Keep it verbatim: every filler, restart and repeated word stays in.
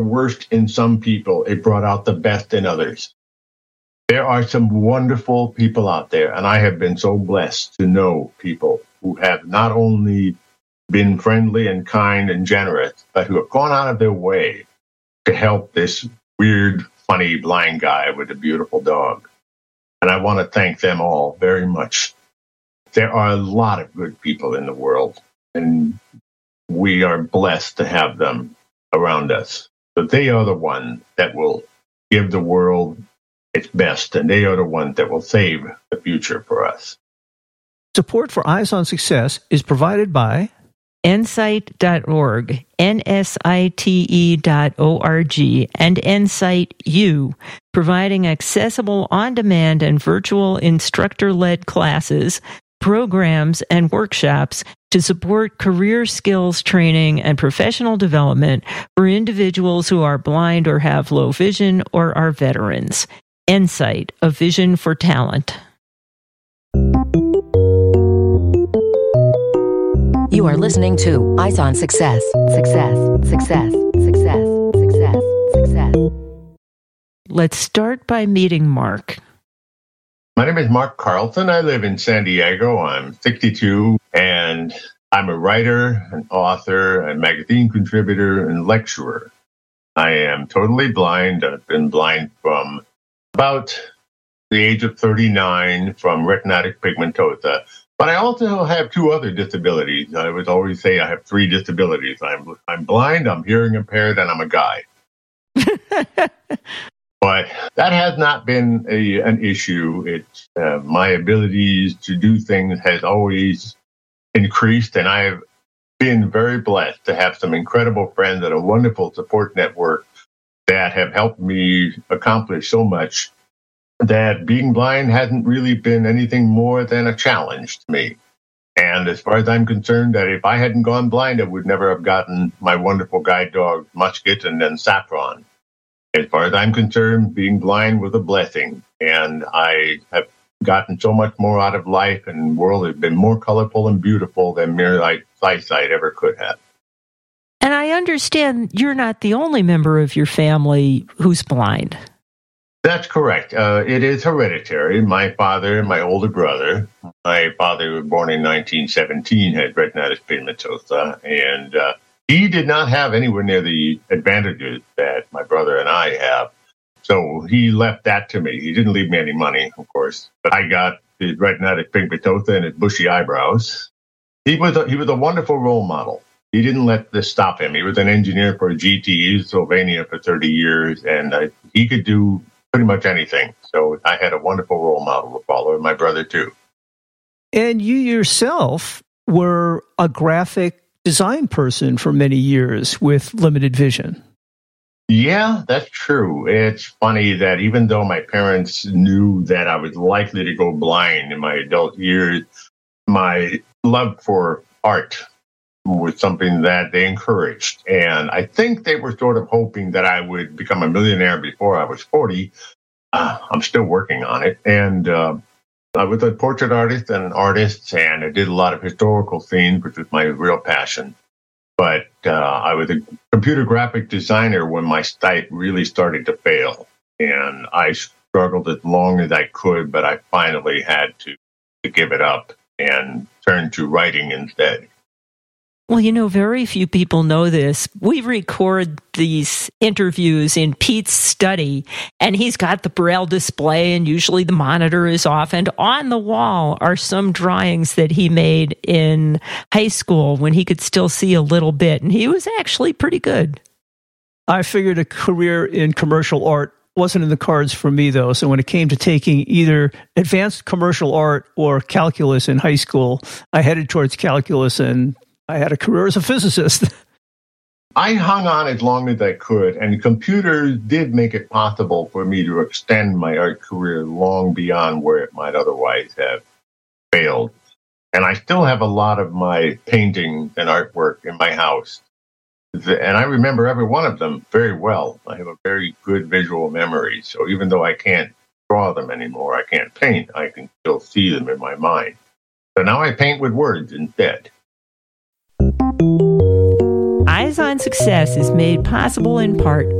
worst in some people, it brought out the best in others. There are some wonderful people out there, and I have been so blessed to know people who have not only been friendly and kind and generous, but who have gone out of their way to help this weird, funny, blind guy with a beautiful dog. And I want to thank them all very much. There are a lot of good people in the world, and we are blessed to have them around us. But they are the ones that will give the world its best, and they are the ones that will save the future for us. Support for Eyes on Success is provided by N site dot org, N S I T E dot O R G, and Nsight U, providing accessible on-demand and virtual instructor-led classes, programs, and workshops to support career skills training and professional development for individuals who are blind or have low vision or are veterans. Nsight, a vision for talent. You are listening to Eyes on Success. Success, success, success, success, success. Let's start by meeting Mark. My name is Mark Carlton. I live in San Diego. I'm sixty-two, and I'm a writer, an author, a magazine contributor, and lecturer. I am totally blind. I've been blind from about the age of thirty-nine from retinitis pigmentosa. But I also have two other disabilities. I would always say I have three disabilities. I'm I'm blind, I'm hearing impaired, and I'm a guy. But that has not been a, an issue. It's uh, my abilities to do things has always increased, and I have been very blessed to have some incredible friends and a wonderful support network that have helped me accomplish so much that being blind hasn't really been anything more than a challenge to me. And as far as I'm concerned, that if I hadn't gone blind, I would never have gotten my wonderful guide dog, Musket, and then Saffron. As far as I'm concerned, being blind was a blessing. And I have gotten so much more out of life, and the world has been more colorful and beautiful than mere eyesight ever could have. And I understand you're not the only member of your family who's blind. That's correct. Uh, it is hereditary. My father and my older brother, my father was born in nineteen seventeen, had retinitis pigmentosa, and uh, he did not have anywhere near the advantages that my brother and I have. So he left that to me. He didn't leave me any money, of course, but I got his retinitis pigmentosa and his bushy eyebrows. He was a, he was a wonderful role model. He didn't let this stop him. He was an engineer for G T E, Sylvania, for thirty years, and uh, he could do pretty much anything. So I had a wonderful role model to follow, and my brother too. And you yourself were a graphic design person for many years with limited vision. Yeah, that's true. It's funny that even though my parents knew that I was likely to go blind in my adult years, my love for art was something that they encouraged. And I think they were sort of hoping that I would become a millionaire before I was forty. Uh, I'm still working on it. And uh, I was a portrait artist and an artist, and I did a lot of historical scenes, which was my real passion. But uh, I was a computer graphic designer when my sight really started to fail. And I struggled as long as I could, but I finally had to, to give it up and turn to writing instead. Well, you know, very few people know this. We record these interviews in Pete's study, and he's got the Braille display, and usually the monitor is off. And on the wall are some drawings that he made in high school when he could still see a little bit. And he was actually pretty good. I figured a career in commercial art wasn't in the cards for me, though. So when it came to taking either advanced commercial art or calculus in high school, I headed towards calculus, and I had a career as a physicist. I hung on as long as I could, and computers did make it possible for me to extend my art career long beyond where it might otherwise have failed. And I still have a lot of my paintings and artwork in my house. And I remember every one of them very well. I have a very good visual memory. So even though I can't draw them anymore, I can't paint, I can still see them in my mind. So now I paint with words instead. Eyes on Success is made possible in part